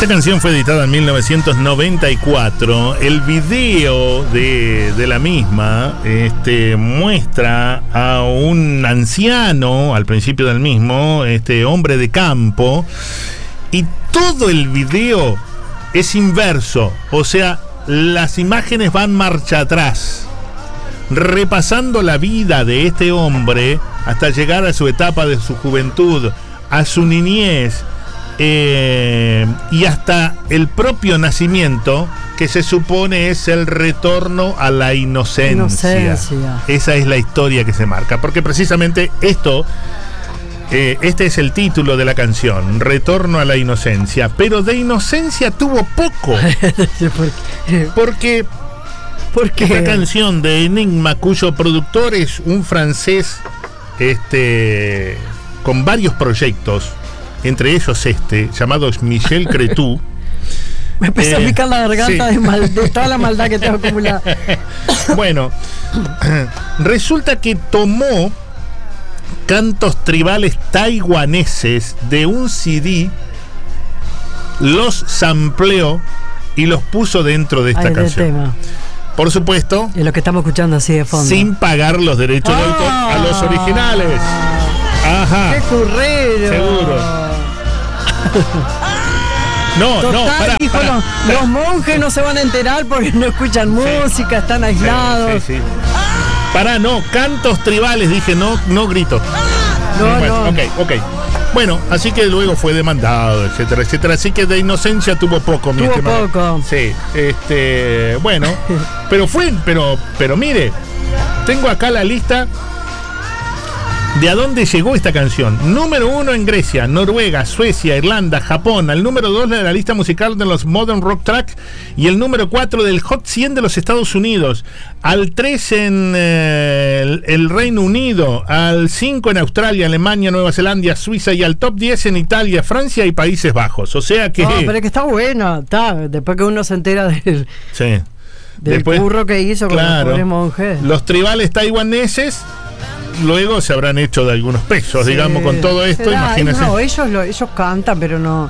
Esta canción fue editada en 1994. El video de la misma muestra a un anciano, al principio del mismo, hombre de campo, y todo el video es inverso, o sea, las imágenes van marcha atrás, repasando la vida de este hombre hasta llegar a su etapa de su juventud, a su niñez, y hasta el propio nacimiento, que se supone es el retorno a la inocencia. Esa es la historia que se marca, porque precisamente esto, este es el título de la canción, Retorno a la inocencia, pero de inocencia tuvo poco. Porque esta canción de Enigma, cuyo productor es un francés con varios proyectos, entre ellos llamado Michel Cretu. Me empezó a picar la garganta, sí, de toda la maldad que tengo acumulada. Bueno, resulta que tomó cantos tribales taiwaneses de un CD, los sampleó y los puso dentro de esta canción. Tema. Por supuesto. Y lo que estamos escuchando así de fondo. Sin pagar los derechos de autor a los originales. Ajá. ¡Qué currero! Seguro. No, total, no, pará. Los monjes no se van a enterar porque no escuchan música, están aislados. Sí. Pará, no, cantos tribales, dije, no gritos. No. Ok. Bueno, así que luego fue demandado, etcétera. Así que de inocencia tuvo poco, mi estimado. Tuvo poco. Sí, bueno, pero mire, tengo acá la lista de a dónde llegó esta canción. Número 1 en Grecia, Noruega, Suecia, Irlanda, Japón. Al número 2 de la lista musical de los Modern Rock Track. Y el número 4 del Hot 100 de los Estados Unidos. Al 3 en el Reino Unido. Al 5 en Australia, Alemania, Nueva Zelanda, Suiza. Y al top 10 en Italia, Francia y Países Bajos. O sea que... No, pero es que está bueno. Después que uno se entera del... Sí. Del curro que hizo con los pobres monjes. Los tribales taiwaneses luego se habrán hecho de algunos pesos, digamos, con todo esto. Imagínense. No, ellos cantan, pero no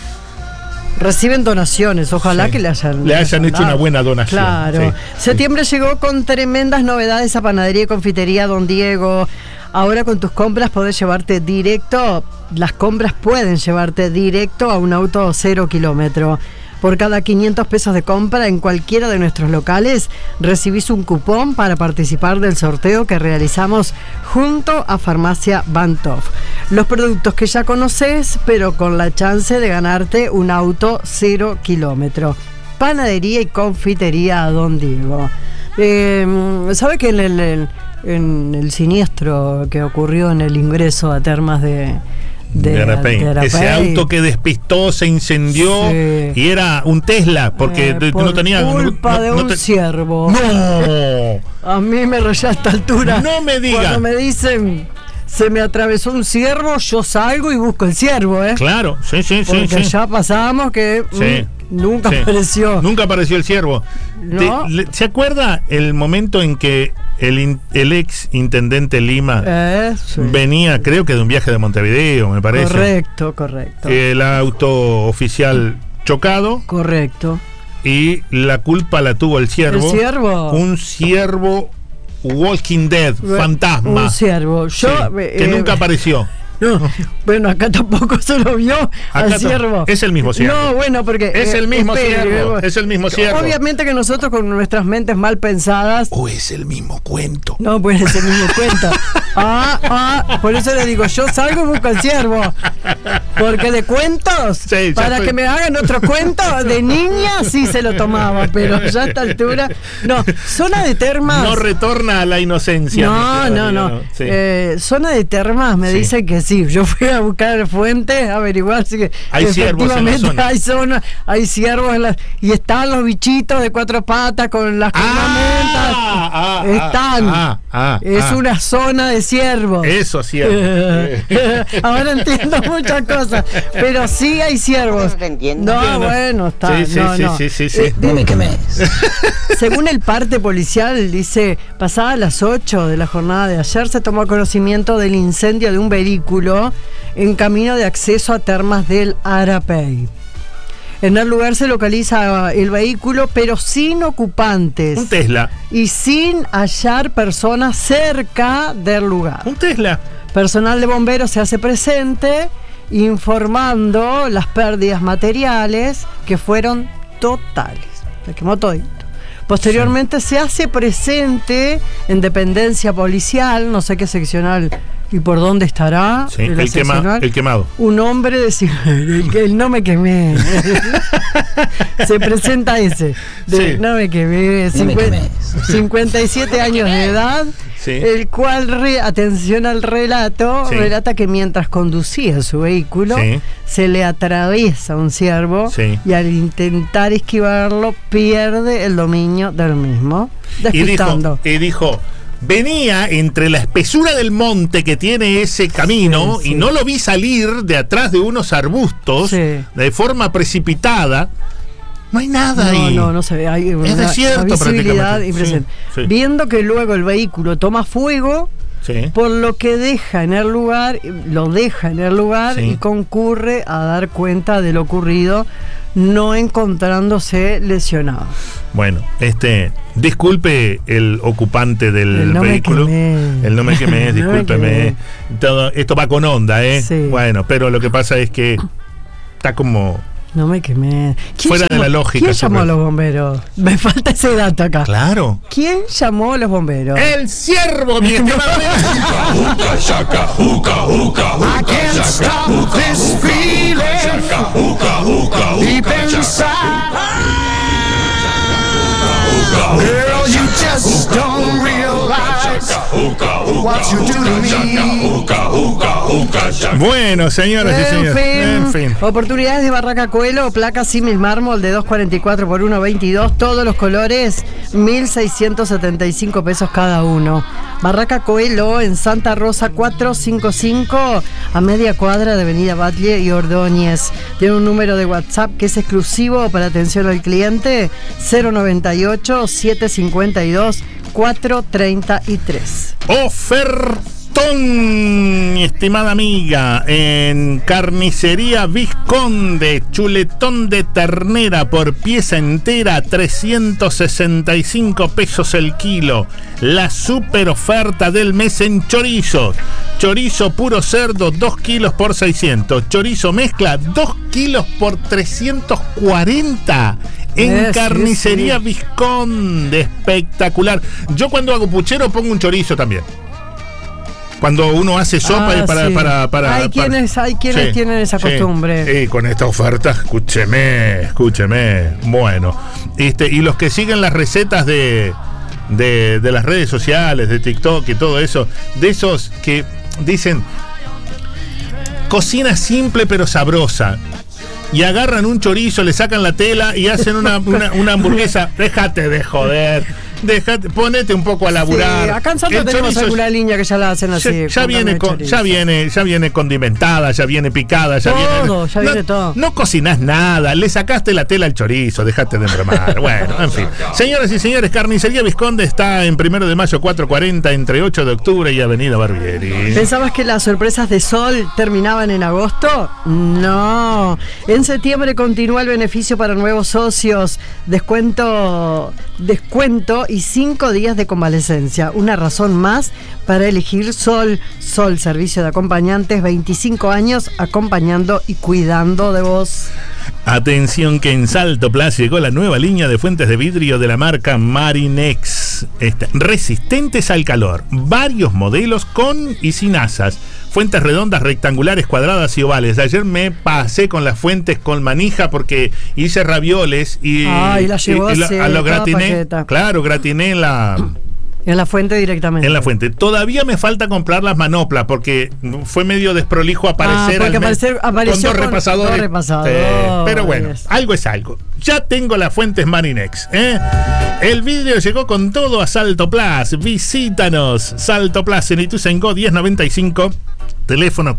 reciben donaciones. Ojalá que le hayan hecho una buena donación. Claro. Septiembre llegó con tremendas novedades a Panadería y Confitería Don Diego. Ahora con tus compras podés llevarte directo. Las compras pueden llevarte directo a un auto 0 kilómetro. Por cada 500 pesos de compra en cualquiera de nuestros locales, recibís un cupón para participar del sorteo que realizamos junto a Farmacia Bantoff. Los productos que ya conocés, pero con la chance de ganarte un auto 0 kilómetro. Panadería y Confitería Don Diego. ¿Sabe que en el siniestro que ocurrió en el ingreso a Termas de Arapey. Ese auto que despistó, se incendió, sí, y era un Tesla porque no tenía culpa de un ciervo. No, a mí me rayó a esta altura. No me diga. Cuando me dicen se me atravesó un ciervo, yo salgo y busco el ciervo, Claro, sí. Porque ya pasábamos que nunca apareció el ciervo. ¿No? ¿Se acuerda el momento en que el ex intendente Lima venía, creo que de un viaje de Montevideo, me parece? Correcto. El auto oficial chocado. Correcto. Y la culpa la tuvo el ciervo. ¿El ciervo? Un ciervo Walking Dead, fantasma. Un ciervo. Que nunca apareció. No, bueno, acá tampoco se lo vio al ciervo. Es el mismo ciervo. No, bueno, porque es el mismo ciervo. Es el mismo ciervo. Obviamente que nosotros con nuestras mentes mal pensadas. O es el mismo cuento. No, pues es el mismo cuento. Por eso le digo, yo salgo y busco al ciervo. Porque de cuentos, para que me hagan otro cuento de niña, sí se lo tomaba, pero ya a esta altura. No, zona de Termas. No retorna a la inocencia. No. Sí. Zona de Termas me dicen que sí. Yo fui a buscar fuentes, a averiguar si hay ciervos en la zona. Hay ciervos y están los bichitos de 4 patas con las cornamentas. Están. Es una zona de ciervos. Eso es cierto. Ahora entiendo muchas cosas, pero sí hay ciervos. No, bueno, está. Sí. Dime qué mes. Según el parte policial, dice, pasadas las 8 de la jornada de ayer, se tomó conocimiento del incendio de un vehículo en camino de acceso a Termas del Arapey. En el lugar se localiza el vehículo, pero sin ocupantes. Un Tesla. Y sin hallar personas cerca del lugar. Un Tesla. Personal de bomberos se hace presente informando las pérdidas materiales que fueron totales. Se quemó todito. Posteriormente se hace presente en dependencia policial, no sé qué seccional y por dónde estará. Sí, el quemado. Un hombre el no me quemé. Se presenta ese. Sí. No me quemé. 57 años de edad. Sí. El cual, atención al relato, sí, relata que mientras conducía su vehículo, sí, se le atraviesa un ciervo, sí, y al intentar esquivarlo pierde el dominio del mismo, despistando. Y dijo, venía entre la espesura del monte que tiene ese camino, sí, sí, y no lo vi salir de atrás de unos arbustos, sí, de forma precipitada. No hay nada ahí. No se ve. Hay es desierto, visibilidad impresionante. Sí, sí. Viendo que luego el vehículo toma fuego, sí, por lo que lo deja en el lugar, sí, y concurre a dar cuenta de lo ocurrido, no encontrándose lesionado. Bueno, disculpe el ocupante del vehículo. El no me quemé, discúlpeme. Todo esto va con onda, ¿eh? Sí. Bueno, pero lo que pasa es que está como... No me quemé. Fuera de la lógica. ¿Quién llamó a los bomberos? Me falta ese dato acá. Claro. ¿Quién llamó a los bomberos? ¡El ciervo, mi estimado! I can't stop this feeling deep inside. Girl, you just don't realize what you do to me. Bueno, señoras y señores, en fin. Oportunidades de Barraca Coelho, placa símil mármol de 2.44 por 1.22, todos los colores, 1.675 pesos cada uno. Barraca Coelho en Santa Rosa 455, a media cuadra de Avenida Batlle y Ordóñez. Tiene un número de WhatsApp que es exclusivo para atención al cliente, 098 752 433. Ofertón, mi estimada amiga, en Carnicería Visconde, chuletón de ternera por pieza entera, 365 pesos el kilo. La super oferta del mes en chorizos. Chorizo puro cerdo, 2 kilos por 600. Chorizo mezcla, 2 kilos por 340. En Carnicería Visconde, espectacular. Yo cuando hago puchero pongo un chorizo también. Cuando uno hace sopa para hay quienes tienen esa costumbre. Con esta oferta, escúcheme. Bueno, y los que siguen las recetas de las redes sociales, de TikTok y todo eso, de esos que dicen cocina simple pero sabrosa. Y agarran un chorizo, le sacan la tela y hacen una hamburguesa. Déjate de joder. Ponete un poco a laburar. Sí, acá en Santa tenemos alguna línea que ya la hacen así. Ya viene condimentada, ya viene picada, ya viene todo. No cocinás nada, le sacaste la tela al chorizo, dejate de embromar. Bueno, en fin. Señoras y señores, Carnicería Visconde está en 1 de mayo 440 entre 8 de octubre y Avenida Barbieri. ¿Pensabas que las sorpresas de Sol terminaban en agosto? No. En septiembre continúa el beneficio para nuevos socios. Descuento y 5 días de convalecencia. Una razón más para elegir Sol. Sol, servicio de acompañantes, 25 años acompañando y cuidando de vos. Atención que en Salto Plaza llegó la nueva línea de fuentes de vidrio de la marca Marinex. Resistentes al calor. Varios modelos con y sin asas. Fuentes redondas, rectangulares, cuadradas y ovales. Ayer me pasé con las fuentes con manija porque hice ravioles y la llevó a lo gratiné. Claro, gratiné en la fuente directamente. En la fuente. Todavía me falta comprar las manoplas porque fue medio desprolijo aparecer apareció con dos repasadores. Pero bueno, algo es algo. Ya tengo las fuentes Marinex. El vidrio llegó con todo a Salto Plus. Visítanos. Salto Plus en Ituzaingó 1095. Teléfono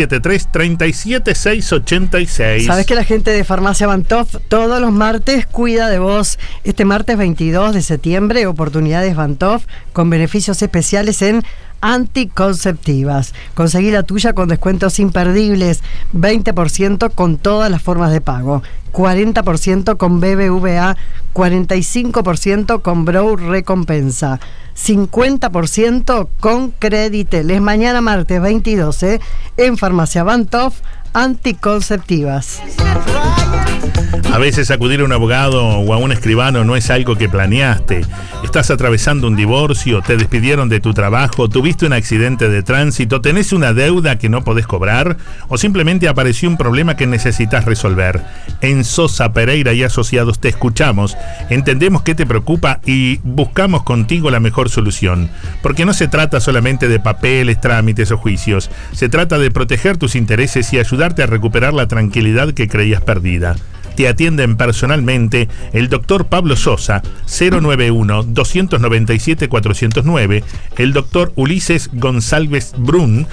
473-37686. ¿Sabes que la gente de Farmacia Bantoff todos los martes cuida de vos? Este martes 22 de septiembre, oportunidades Bantoff con beneficios especiales en anticonceptivas. Conseguí la tuya con descuentos imperdibles, 20% con todas las formas de pago, 40% con BBVA, 45% con Brow Recompensa, 50% con Creditel. Es mañana martes 22, en Farmacia Bantoff, anticonceptivas. A veces acudir a un abogado o a un escribano no es algo que planeaste. Estás atravesando un divorcio, te despidieron de tu trabajo, tuviste un accidente de tránsito, tenés una deuda que no podés cobrar o simplemente apareció un problema que necesitas resolver. En Sosa, Pereira y Asociados te escuchamos, entendemos qué te preocupa y buscamos contigo la mejor solución. Porque no se trata solamente de papeles, trámites o juicios. Se trata de proteger tus intereses y ayudarte a recuperar la tranquilidad que creías perdida. Te atienden personalmente el doctor Pablo Sosa, 091-297-409, el doctor Ulises González Brun,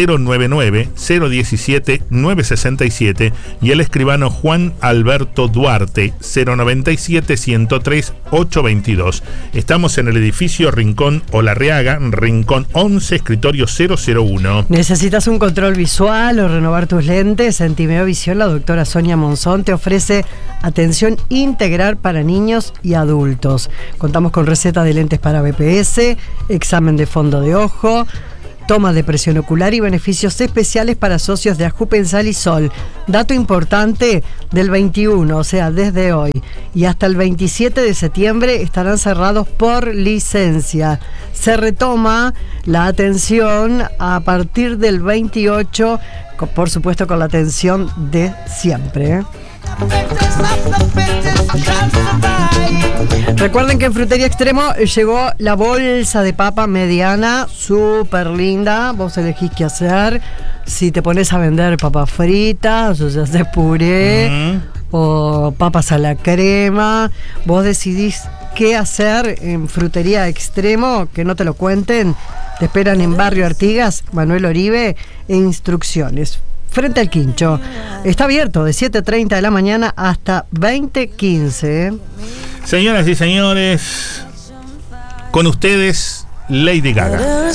099-017-967 y el escribano Juan Alberto Duarte, 097-103-822. Estamos en el edificio Rincón Olarreaga, Rincón 11, escritorio 001. ¿Necesitas un control visual o renovar tus lentes? En Timeo Visión, la doctora Sonia Monzón te ofrece atención integral para niños y adultos. Contamos con receta de lentes para BPS, examen de fondo de ojo, toma de presión ocular y beneficios especiales para socios de Ajupensal y Sol. Dato importante, del 21, o sea, desde hoy y hasta el 27 de septiembre estarán cerrados por licencia. Se retoma la atención a partir del 28, por supuesto con la atención de siempre. Recuerden que en Frutería Extremo llegó la bolsa de papa mediana, súper linda. Vos elegís qué hacer. Si te pones a vender papas fritas, o sea, haces puré, o papas a la crema, vos decidís qué hacer en Frutería Extremo, que no te lo cuenten. Te esperan en Barrio Artigas, Manuel Oribe e Instrucciones. Frente al Quincho. Está abierto de 7:30 de la mañana hasta 20:15. Señoras y señores, con ustedes, Lady Gaga.